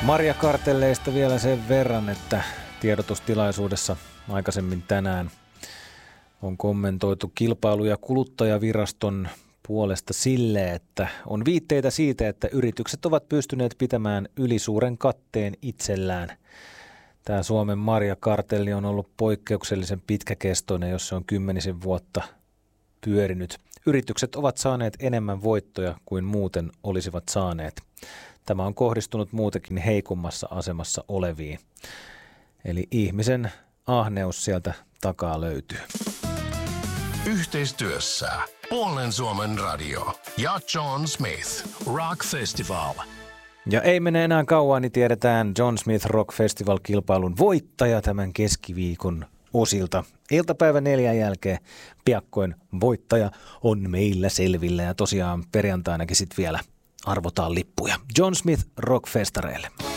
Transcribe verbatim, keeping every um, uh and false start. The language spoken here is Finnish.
Marjakartelleista vielä sen verran, että tiedotustilaisuudessa aikaisemmin tänään on kommentoitu kilpailu- ja kuluttajaviraston puolesta sille, että on viitteitä siitä, että yritykset ovat pystyneet pitämään ylisuuren katteen itsellään. Tämä Suomen marjakartelli on ollut poikkeuksellisen pitkäkestoinen, jos se on kymmenisen vuotta pyörinyt. Yritykset ovat saaneet enemmän voittoja kuin muuten olisivat saaneet. Tämä on kohdistunut muutenkin heikommassa asemassa oleviin. Eli ihmisen ahneus sieltä takaa löytyy. Yhteistyössä Puolen Suomen radio ja John Smith Rock Festival. Ja ei mene enää kauan, niin tiedetään John Smith Rock Festival-kilpailun voittaja tämän keskiviikon osilta. Iltapäivän neljän jälkeen piakkoin voittaja on meillä selvillä ja tosiaan perjantainakin sitten vielä arvotaan lippuja. John Smith Rock Festareille.